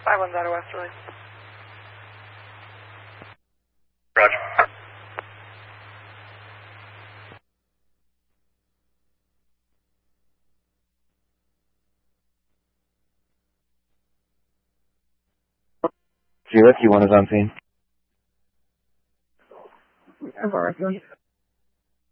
5-1's out of Westerly. Roger. Juliet, you want us on scene? Of our